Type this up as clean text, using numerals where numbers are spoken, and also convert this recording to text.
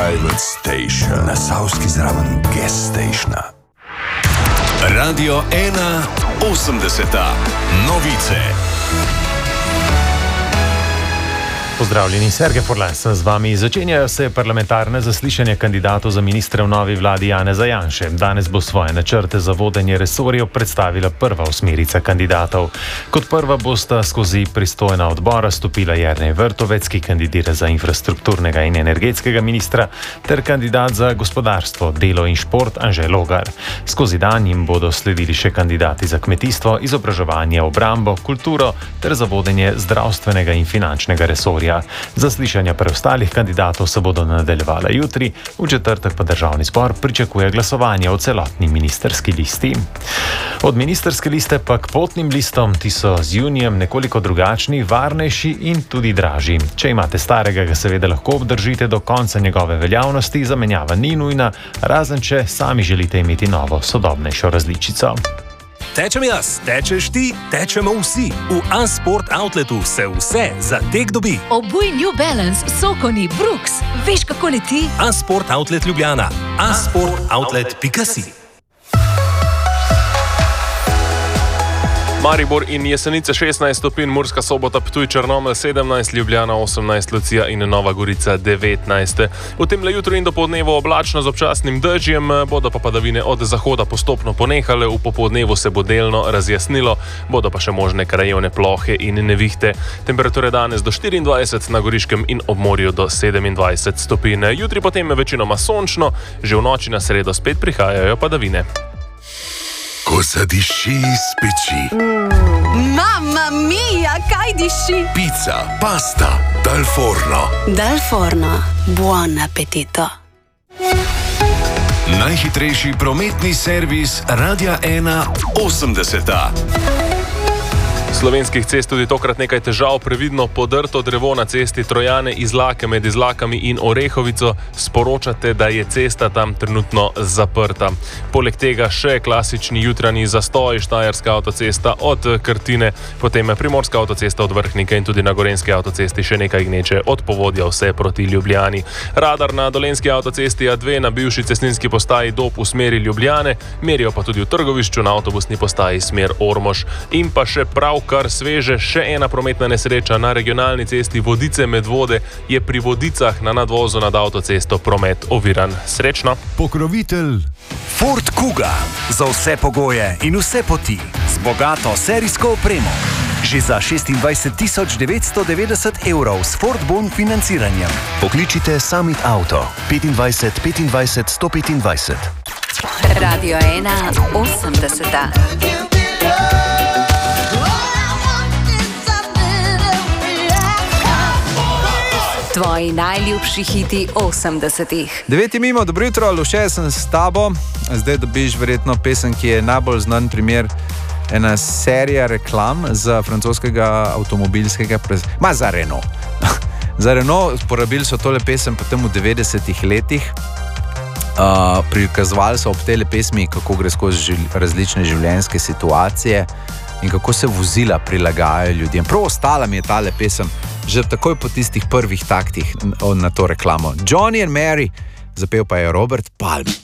Private Station. Na Savski zraven Guest Station. Radio 180. Novice. Pozdravljeni, Sergej Forlan sem z vami. Začenjajo se parlamentarne zaslišanja kandidatov za ministre v novi vladi Janeza Janše. Danes bo svoje načrte za vodenje resorjev predstavila prva osmerica kandidatov. Kot prva bosta skozi pristojna odbora stopila Jernej Vrtovec, ki kandidira za infrastrukturnega in energetskega ministra, ter kandidat za gospodarstvo, delo in šport Anže Logar. Skozi dan jim bodo sledili še kandidati za kmetijstvo, izobraževanje, obrambo, kulturo ter za vodenje zdravstvenega in finančnega resorja. Zaslišanja preostalih kandidatov se bodo nadaljevala jutri, v četrtek pa Državni zbor pričakuje glasovanje o celotni ministerski listi. Od ministerske liste pa k potnim listom, ti so z junijem nekoliko drugačni, varnejši in tudi dražji. Če imate starega, ga seveda lahko obdržite do konca njegove veljavnosti, zamenjava ni nujna, razen če sami želite imeti novo, sodobnejšo različico. Tečem jaz, tečeš ti, tečemo vsi. V A-Sport Outletu se vse za tek dobi. Obuj New Balance, Sokoni, Brooks. Veš, kako leti? A-Sport Outlet Ljubljana. asportoutlet.si. Maribor in Jesenice 16 stopinj, Murska Sobota, Ptuj, Črnomelj 17, Ljubljana 18, Lucija in Nova Gorica 19. V temle jutro in dopoldnevu oblačno z občasnim dežjem, bodo pa padavine od zahoda postopno ponehale, v popoldnevu se bo delno razjasnilo, bodo pa še možne krajevne plohe in nevihte. Temperature danes do 24, na Goriškem in ob morju do 27 stopinj. Jutri potem večinoma sončno, že v noči na sredo spet prihajajo padavine. Ko zadiši iz peči. Mamma mia, kaj diši? Pizza, pasta, dal forno. Dal forno, buon appetito. Najhitrejši prometni servis Radia 180. Slovenskih cest tudi tokrat nekaj težav, previdno podrto drevo na cesti Trojane, Izlake med Izlakami in Orehovico, sporočate, da je cesta tam trenutno zaprta. Poleg tega še klasični jutranji zastoj, Štajerska avtocesta od Krtine, potem Primorska avtocesta od Vrhnike in tudi na Gorenjski avtocesti še nekaj gneče od Povodja vse proti Ljubljani. Radar na Dolenjski avtocesti A2 na bivši cestninski postaji Dob v smeri Ljubljane, merijo pa tudi v Trgovišču na avtobusni postaji smer Ormož. In pa še kar sveže, še ena prometna nesreča na regionalni cesti Vodice-Medvode je pri Vodicah na nadvozu nad avtocesto promet oviran. Srečno! Pokrovitelj Ford Kuga. Za vse pogoje in vse poti. Z bogato serijsko opremo. Že za 26 990 evrov s Ford Bon financiranjem. Pokličite Summit Auto 25 25 125. Radio 180. Tvoji najljubši hiti 80-ih. 9 mimo, dobro jutro, Luše, sem s tabo. Zdaj dobiš verjetno pesem, ki je najbolj znan primer, ena serija reklam za francoskega avtomobilskega za Renault. Za Renault porabili so tole pesem potem v 90-ih letih. Prikazovali so ob tele pesmi, kako gre skozi različne življenjske situacije in kako se vozila prilagajajo ljudem. Prav ostala mi je tale pesem že takoj po tistih prvih taktih na to reklamo. Johnny and Mary, zapel pa je Robert Palm.